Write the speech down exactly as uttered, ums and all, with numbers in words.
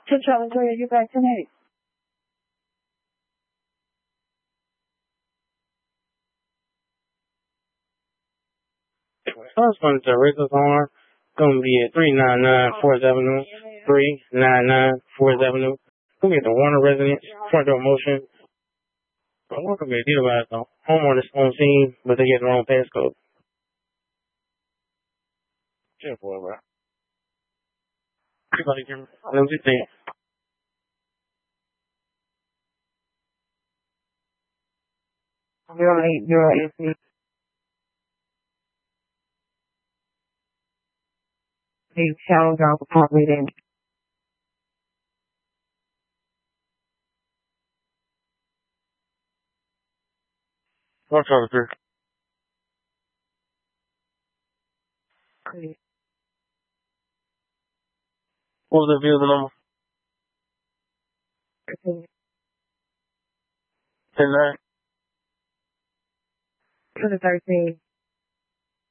ten Charlie Julia, you back ten eight. First one to Rick's Arm. Gonna be at three ninety-nine Fourth Avenue. three ninety-nine Fourth Avenue. Gonna be at the Warner Residence, front door motion. I'm not gonna be a deal about it though. Homeowners on scene, but they get the wrong passcode. Chill for it, bro. Everybody can let me think. Zero eight zero eight. Eight Shallow Drop Apartment in. What's up, sir? What was the vehicle number? ten nine. To the thirteen.